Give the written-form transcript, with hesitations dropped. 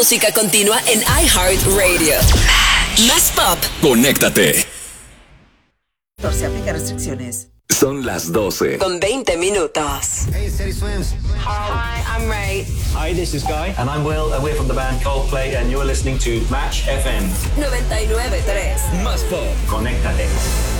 música continua en iHeartRadio. Más pop. Conéctate. Se aplica restricciones. Son las 12. Con 20 minutos. Hey, Steady Swims. Hi, I'm Ray. Hi, this is Guy. And I'm Will, and we're from the band Coldplay, and you're listening to Match FM. 99.3. Más pop. Conéctate.